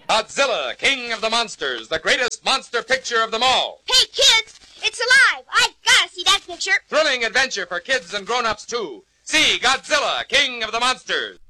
Godzilla, King of the Monsters, the greatest monster picture of them all. Hey, kids, it's alive. I've got to see that picture. Thrilling adventure for kids and grown-ups, too. See Godzilla, King of the Monsters.